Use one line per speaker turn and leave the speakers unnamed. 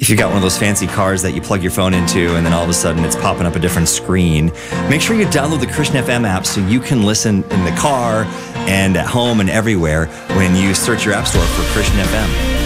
if you got one of those fancy cars that you plug your phone into and then all of a sudden it's popping up a different screen, make sure you download the Christian FM app so you can listen in the car and at home and everywhere when you search your app store for Christian FM.